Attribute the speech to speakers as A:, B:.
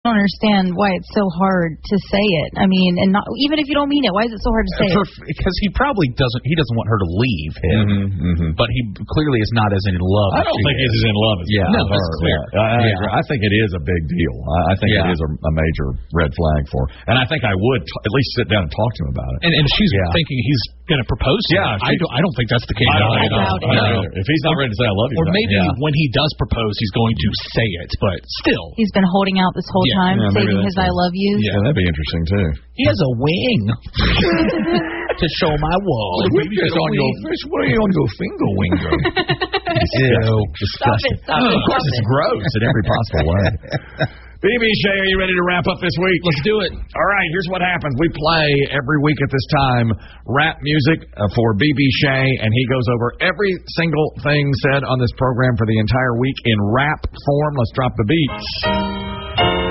A: don't understand why it's so hard to say it. I mean, and not, even if you don't mean it, why is it so hard to say it?
B: Because he probably doesn't want her to leave him, but he clearly is not as in love.
C: I don't think he's as in love as
B: no,
C: her.
B: it's clear.
C: I think it is a big deal. I think it is a major red flag for her. And I think I would at least sit down and talk to him about it.
D: And she's thinking he's going to propose to her. I don't think that's the case.
A: I doubt it.
C: If he's not ready to say I love you,
D: or maybe when he does propose, he's going to say it, but still.
A: He's been holding out this whole time, saving his I love you.
C: Yeah, that'd be interesting, too.
B: He has a wing to show my wall.
C: What are you on your finger, Winger?
A: Stop it.
C: Of course, it's gross in every possible way. BB Shea, are you ready to wrap up this week?
D: Let's do it.
C: All right, here's what happens. We play every week at this time rap music for BB Shea, and he goes over every single thing said on this program for the entire week in rap form. Let's drop the beats.